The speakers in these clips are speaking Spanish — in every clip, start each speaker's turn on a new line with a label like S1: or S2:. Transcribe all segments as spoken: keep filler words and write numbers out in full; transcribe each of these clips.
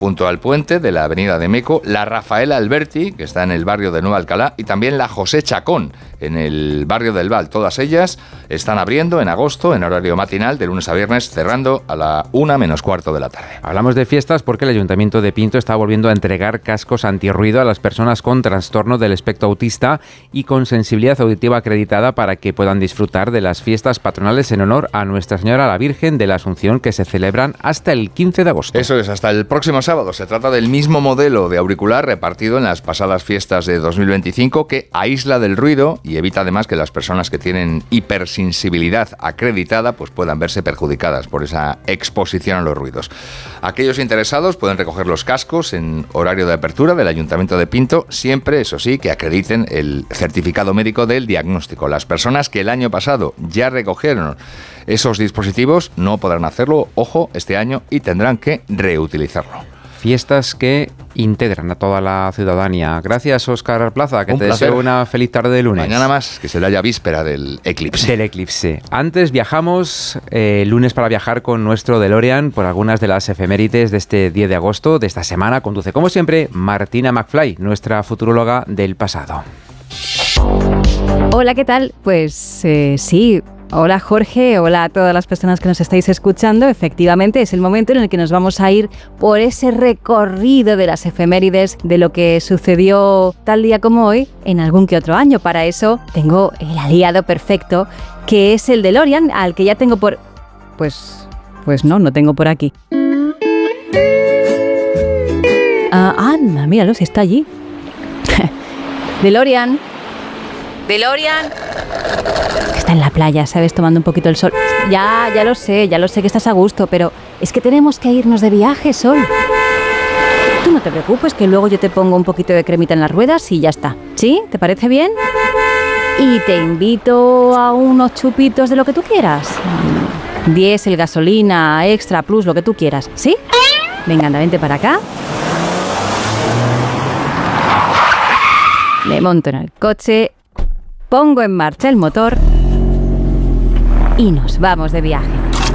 S1: junto al puente de la avenida de Meco, la Rafaela Alberti, que está en el barrio de Nueva Alcalá, y también la José Chacón, en el barrio del Val. Todas ellas están abriendo en agosto, en horario matinal, de lunes a viernes, cerrando a la una menos cuarto de la tarde.
S2: Hablamos de fiestas porque el Ayuntamiento de Pinto está volviendo a entregar cascos antirruido a las personas con trastorno del espectro autista y con sensibilidad auditiva acreditada para que puedan disfrutar de las fiestas patronales en honor a Nuestra Señora la Virgen de la Asunción, que se celebran hasta el quince de agosto.
S1: Eso es, hasta el próximo sábado. Se trata del mismo modelo de auricular repartido en las pasadas fiestas de dos mil veinticinco, que aísla del ruido y evita además que las personas que tienen hipersensibilidad acreditada pues puedan verse perjudicadas por esa exposición a los ruidos. Aquellos interesados pueden recoger los cascos en horario de apertura del Ayuntamiento de Pinto, siempre, eso sí, que acrediten el certificado médico del diagnóstico. Las personas que el año pasado ya recogieron esos dispositivos no podrán hacerlo, ojo, este año, y tendrán que reutilizarlo.
S2: Fiestas que integran a toda la ciudadanía. Gracias, Óscar Plaza, que
S1: Un
S2: te
S1: placer.
S2: deseo una feliz tarde de lunes.
S1: Mañana más, que será ya víspera del eclipse.
S2: Del eclipse. Antes viajamos eh, lunes para viajar con nuestro DeLorean por algunas de las efemérides de este diez de agosto de esta semana. Conduce, como siempre, Martina McFly, nuestra futuróloga del pasado.
S3: Hola, ¿qué tal? Pues eh, sí... Hola Jorge, hola a todas las personas que nos estáis escuchando. Efectivamente es el momento en el que nos vamos a ir por ese recorrido de las efemérides de lo que sucedió tal día como hoy en algún que otro año. Para eso tengo el aliado perfecto, que es el DeLorean, al que ya tengo por... Pues... pues no, no tengo por aquí. Ah, anda, míralo, si está allí. DeLorean. DeLorean. Está en la playa, ¿sabes? Tomando un poquito el sol. Ya, ya lo sé, ya lo sé que estás a gusto, pero es que tenemos que irnos de viaje, Sol. Tú no te preocupes, que luego yo te pongo un poquito de cremita en las ruedas y ya está. ¿Sí? ¿Te parece bien? Y te invito a unos chupitos de lo que tú quieras. Diésel, gasolina, extra, plus, lo que tú quieras. ¿Sí? Venga, anda, vente para acá. Me monto en el coche, pongo en marcha el motor y nos vamos de viaje.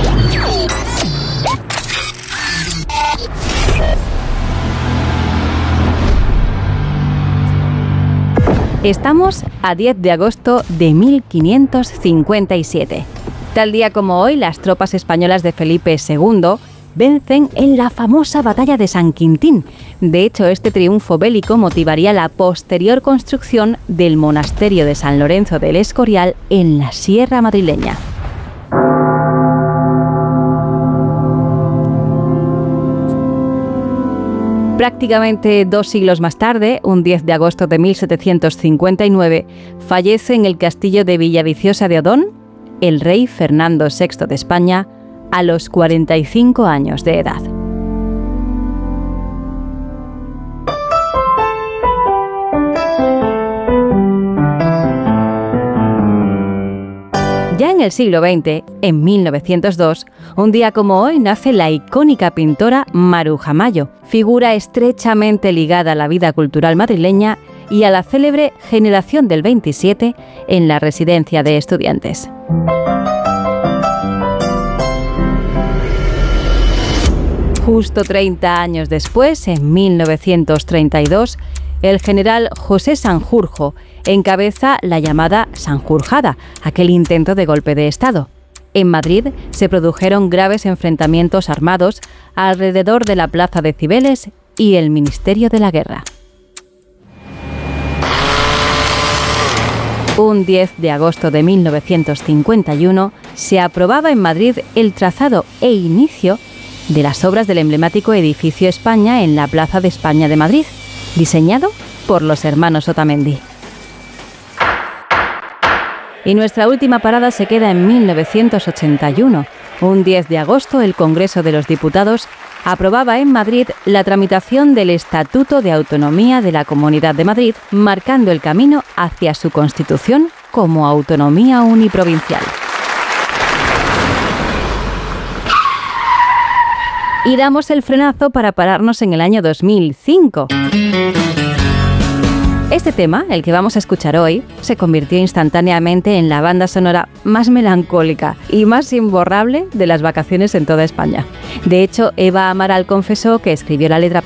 S3: Estamos a diez de agosto de mil quinientos cincuenta y siete. Tal día como hoy, las tropas españolas de Felipe segundo vencen en la famosa batalla de San Quintín. De hecho, este triunfo bélico motivaría la posterior construcción del monasterio de San Lorenzo del Escorial en la Sierra madrileña. Prácticamente dos siglos más tarde, un diez de agosto de mil setecientos cincuenta y nueve, fallece en el castillo de Villaviciosa de Odón el rey Fernando sexto de España a los cuarenta y cinco años de edad. Ya en el siglo veinte, en mil novecientos dos, un día como hoy nace la icónica pintora Maruja Mayo, figura estrechamente ligada a la vida cultural madrileña y a la célebre Generación del veintisiete en la residencia de estudiantes. Justo treinta años después, en mil novecientos treinta y dos, el general José Sanjurjo encabeza la llamada Sanjurjada, aquel intento de golpe de Estado. En Madrid se produjeron graves enfrentamientos armados alrededor de la Plaza de Cibeles y el Ministerio de la Guerra. Un diez de agosto de mil novecientos cincuenta y uno se aprobaba en Madrid el trazado e inicio de las obras del emblemático edificio España en la Plaza de España de Madrid, diseñado por los hermanos Otamendi. Y nuestra última parada se queda en mil novecientos ochenta y uno. Un diez de agosto, el Congreso de los Diputados aprobaba en Madrid la tramitación del Estatuto de Autonomía de la Comunidad de Madrid, marcando el camino hacia su constitución como autonomía uniprovincial. Y damos el frenazo para pararnos en el año dos mil cinco. Este tema, el que vamos a escuchar hoy, se convirtió instantáneamente en la banda sonora más melancólica y más imborrable de las vacaciones en toda España. De hecho, Eva Amaral confesó que escribió la letra